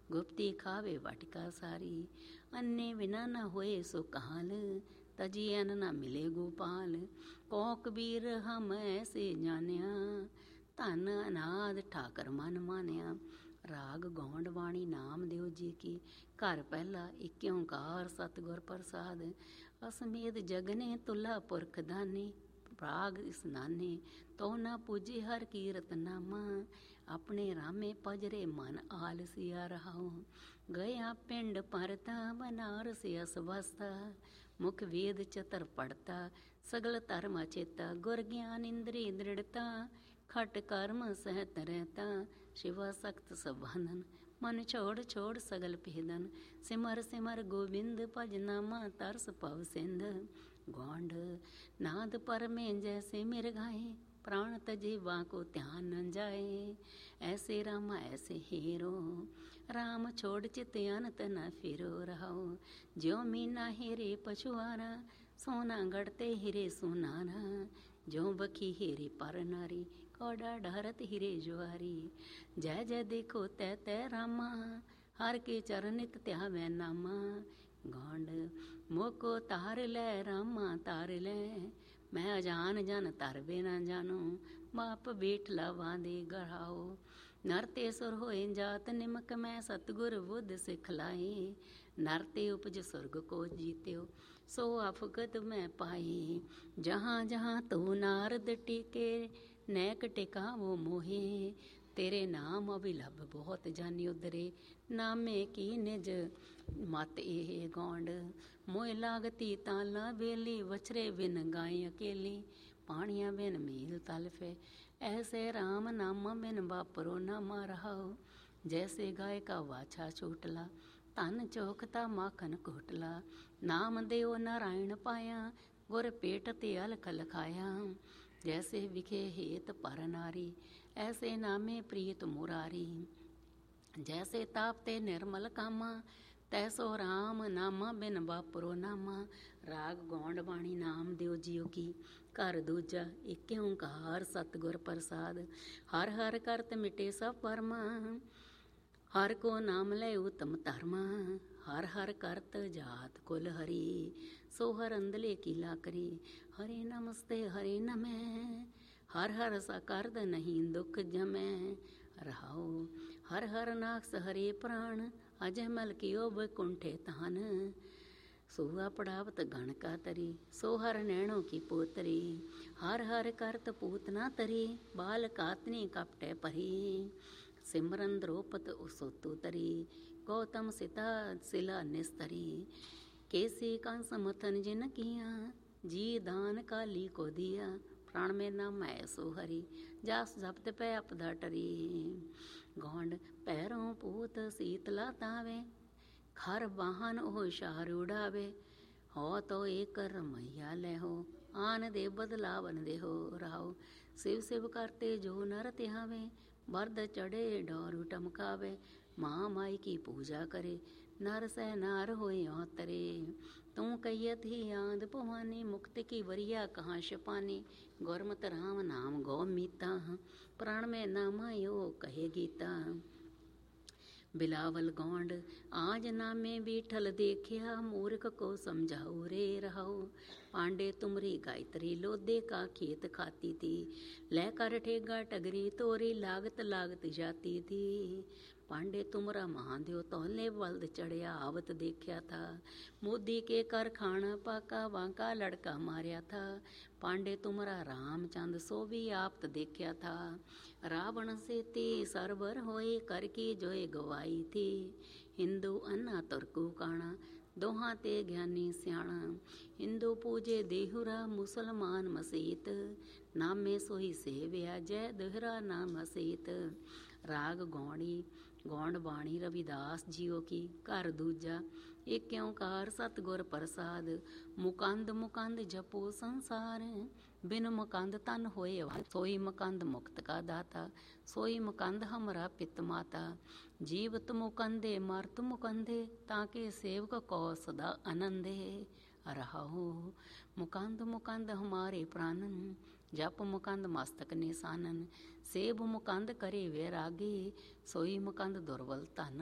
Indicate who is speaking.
Speaker 1: गुप्ती खावे वाटिका सारी। अन्ने बिना न होए सो कहाल, तजी अन न मिले गोपाल। कौ कबीर हम ऐसे जानिया, धन अनाद ठाकर मन मानिया। राग गौंड बाणी नामदेव जी की। घर पहला इक ओंकार सतगुर प्रसाद। असमेत जगने तुला पुरख दानी, राग स्नाने तो न पूजे हर कीरत नामा। अपने रामे पजरे मन आलसिया रहाओ, गया पिंड परता बनारस असवस्था। मुख वेद चतर पढ़ता, सगल धर्म अचेता। गुर ज्ञान इंद्रिय दृढ़ता, खट कर्म सहत रहता। शिवा सख्त संबंधन, मन छोड़ छोड़ सगल भेदन। सिमर सिमर गोविंद भज नामा, तरस पव सिंध। गौंड नाद पर में जैसे मिर्गाए, प्राण तजे वाको ध्यान न जाए। ऐसे रामा ऐसे हीरो, राम छोड़ चित अनत न फिरो रहो। ज्यो मीना हेरे पछुआरा, सोना गढ़ते हिरे सुनारा। ज्यो बखी हेरे पर नारी, कौड़ा ढारत हिरे जुआरी। जय जय देखो तै तै रामा, हर के चरण नित त्यावै नामा। गौंड मोको तार लै रामा तार लै, मैं अजान जन तरबे न जानो। बाप बेटला वादे गढ़ाओ, नर ते सुर होए जात निमक। मैं सतगुर बुद्ध सिखलाए, नर ते उपज सुर्ग को जीत्यो। सो अफगत मैं पाई, जहाँ जहाँ तू नारद टिके। नैक टिकावो मोहे, तेरे नाम अभिलभ बहुत जानी उदरे। नामे की निज मत ए गौंड, मोह लागती ताला बेली। वछरे बिन गाय अकेली, पानिया बिन मील तलफे। ऐसे राम नामा बिन बापरो नामा रहाओ। जैसे गाय का वाछा छूटला, धन चोखता माखन कोटला। नाम देव नारायण पाया, गुर पेट ते अलख लखाया। जैसे विखे हेत पर नारी, ऐसे नामे प्रीत मुरारी। जैसे तापते निर्मल कामा, तैसो राम नामा बिन बापरो नामा। राग गौंड बाणी नाम देव जियो की। घर दूजा इक ओंकार सतगुर प्रसाद। हर हर करत मिटे सब परमा, हर को नाम ले उत्तम धर्मा। हर हर करत जात कुल हरी, सो हर अंदले कीला करी। हरे नमस्ते हरे नमः, हर हर सा करद नहीं दुख जमै। रहाओ हर हर नाक्स हरे प्राण, अजय मल कियो बैकुंठे तान। सोहा पड़ावत गण का तरी, सो हर नैणों की पोतरी। हर हर करत पूतना तरी, बाल कातनी कपटे परी। सिमरन द्रौपद सोतु तरी, गौतम सीता सिला निस्तरी। केसी कंस मथन जिन किया, जी दान काली को दिया। प्राण में नाम ऐसो हरि, जास जपत पै अपदा टरी। गौंड पैरों पूत शीतला तावे, खर वाहन ओ शार उड़ावे। हो तो एक रमैया ले हो, आन दे बदलावन दे हो रहाओ। शिव शिव करते जो नर त्यावे, बर्द चढ़े डोर टमकावे। माँ माई की पूजा करे, नर सह नार होए तरे। तू कहियत ही आंद भवानी, मुक्त की वरिया कहाँ छपानी। गुरमत राम नाम गौ मीता, प्राण में नामा यो कहे गीता। बिलावल गौंड आज नामे बीठल देखिया, मूर्ख को समझाओ रे रहाओ। पांडे तुमरी गायत्री लोदे का खेत खाती थी, लेकर ठेगा टगरी तोरी लागत लागत जाती थी। पांडे तुमरा महादेव तोले बल्द चढ़िया आवत देखा था, मोदी के कर खाना पाका वांका लड़का मारिया था। पांडे तुमरा रामचंद सो भी आपत देखा था, रावण से ते सरबर होए कर की जोए गवाई थी। हिंदू अन्ना तुर्कू काणा, दोहां ते ज्ञानी स्याणा। हिंदू पूजे देहुरा, मुसलमान मसीत। नामे सोई सेव्या, जय दोहरा नाम असीत। राग गौड़ी गौंड बाणी रविदास जियो की। घर दूजा एक ओंकार सतगुर प्रसाद। मुकंद मुकंद जपो संसार, बिन मुकंद तन होए सोई मुकंद मुक्त का दाता। सोई मुकंद हमरा पित माता, जीवत मुकंदे मरत मुकंदे। ताके सेवक को सदा आनंदे रहाओ। मुकंद मुकंद हमारे प्राणन, जप मुकंद मस्तक निशानन। सेब मुकंद करे वैरागी, सोई मुकंद दुर्बल तन